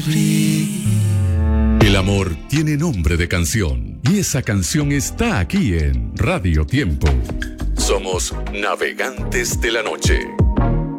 El amor tiene nombre de canción y esa canción está aquí en Radio Tiempo. Somos Navegantes de la Noche.